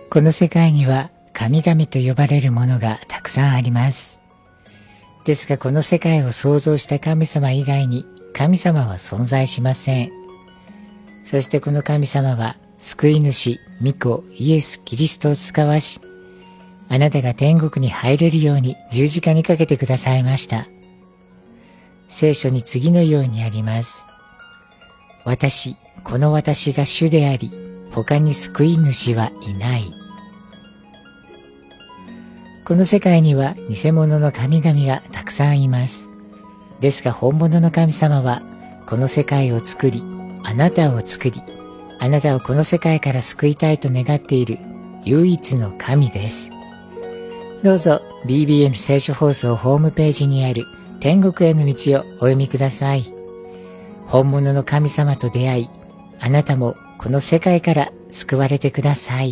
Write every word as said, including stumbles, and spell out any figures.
この世界には神々と呼ばれるものがたくさんあります。ですがこの世界を創造した神様以外に神様は存在しません。そしてこの神様は救い主、御子、イエス・キリストを使わし、あなたが天国に入れるように十字架にかけてくださいました。聖書に次のようにあります。私、この私が主であり、他に救い主はいない。この世界には偽物の神々がたくさんいます。ですが本物の神様はこの世界を作り、あなたを作り、あなたをこの世界から救いたいと願っている唯一の神です。どうぞ ビービーエヌ 聖書放送ホームページにある天国への道をお読みください。本物の神様と出会い、あなたもこの世界から救われてください。